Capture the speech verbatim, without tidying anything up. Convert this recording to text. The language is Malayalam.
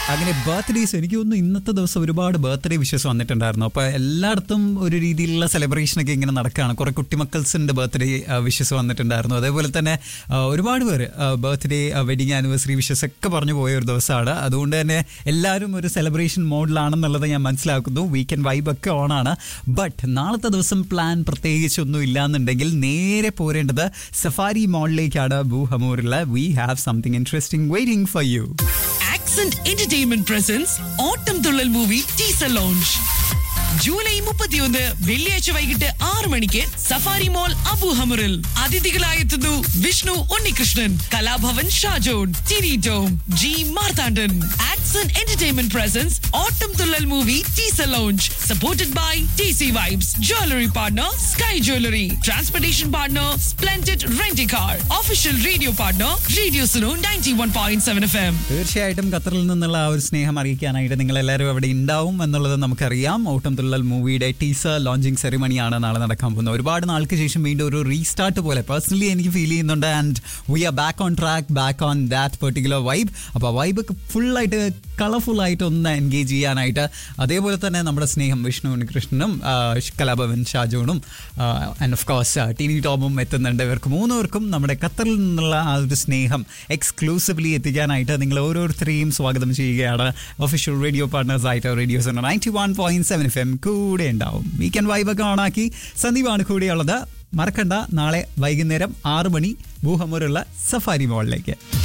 അങ്ങനെ ബർത്ത്ഡേസ് എനിക്ക് തോന്നുന്നു ഇന്നത്തെ ദിവസം ഒരുപാട് ബർത്ത്ഡേ വിഷസ് വന്നിട്ടുണ്ടായിരുന്നു. അപ്പോൾ എല്ലായിടത്തും ഒരു രീതിയിലുള്ള സെലിബ്രേഷനൊക്കെ ഇങ്ങനെ നടക്കുകയാണ്. കുറേ കുട്ടിമക്കൾസിൻ്റെ ബർത്ത്ഡേ വിഷസ് വന്നിട്ടുണ്ടായിരുന്നു. അതേപോലെ തന്നെ ഒരുപാട് പേര് ബർത്ത്ഡേ വെഡിങ് ആനിവേഴ്സറി വിഷസ് ഒക്കെ പറഞ്ഞു പോയ ഒരു ദിവസമാണ്. അതുകൊണ്ട് തന്നെ എല്ലാവരും ഒരു സെലിബ്രേഷൻ മോഡിലാണെന്നുള്ളത് ഞാൻ മനസ്സിലാക്കുന്നു. വീക്കെൻഡ് വൈബ് ഒക്കെ ഓണാണ്. ബട്ട് നാളത്തെ ദിവസം പ്ലാൻ പ്രത്യേകിച്ചൊന്നും ഇല്ലാന്നുണ്ടെങ്കിൽ നേരെ പോരേണ്ടത് safari മോളിലേക്കാണ്. ബൂഹമൂറിൽ we have something interesting waiting for you. Accent Entertainment presents Autumn Thullal Movie Teaser Launch. July മുപ്പത്തിയൊന്ന് വെള്ളിയാഴ്ച വൈകിട്ട് ആറ് മണിക്ക് safari mall അബൂഹമറിൽ അതിഥികളായെത്തുന്നു Vishnu Unnikrishnan, Kalabhavan Shajon, Tini Tom, G Marthandan. Accent Entertainment presents Autumn Thullal Movie Teaser Launch, supported by T C Vibes, Jewelry Partner Sky Jewelry, Transportation Partner Splendid Rent-A-Car, Official Radio Partner Radio Suno ninety-one point seven F M. തീർച്ചയായിട്ടും ഖത്തറിൽ നിന്നുള്ള ആ ഒരു സ്നേഹം അറിയിക്കാനായിട്ട് നിങ്ങൾ എല്ലാവരും അവിടെ ഉണ്ടാവും എന്നുള്ളത് നമുക്കറിയാം. ഓട്ടം തുള്ളൽ മൂവിയുടെ ടീസർ ലോഞ്ചിങ് സെറിമണിയാണ് നാളെ നടക്കാൻ പോകുന്നത്. ഒരുപാട് നാൾക്ക് ശേഷം വീണ്ടും ഒരു റീസ്റ്റാർട്ട് പോലെ പേഴ്സണലി എനിക്ക് ഫീൽ ചെയ്യുന്നുണ്ട്. And we are back on track, back on that particular vibe. അപ്പോൾ ആ വൈബ് ഫുള്ളായിട്ട് കളർഫുൾ ആയിട്ട് ഒന്ന് എൻഗേജ് ചെയ്യാനായിട്ട്, അതേപോലെ തന്നെ നമ്മുടെ സ്നേഹം Vishnu ഉണ്ണികൃഷ്ണനും Kalabhavan ഷാജോണും and of course Tini ടോമും എത്തുന്നുണ്ട്. ഇവർക്ക് മൂന്നുപേർക്കും നമ്മുടെ ഖത്തറിൽ നിന്നുള്ള ആ ഒരു സ്നേഹം എക്സ്ക്ലൂസീവ്ലി എത്തിക്കാനായിട്ട് നിങ്ങൾ ഓരോരുത്തരെയും സ്വാഗതം ചെയ്യുകയാണ്. ഒഫീഷ്യൽ റേഡിയോ പാർട്ട്നേഴ്സ് ആയിട്ട് radio zone ninety one point seven F M കൂടെ ഉണ്ടാവും. വീക്കെൻഡ് വൈബൊക്കെ ഓണാക്കി സന്ദീപാണ് കൂടെയുള്ളത്. മറക്കണ്ട, നാളെ വൈകുന്നേരം ആറ് മണി ബൂഹമൂറുള്ള സഫാരി മോളിലേക്ക്.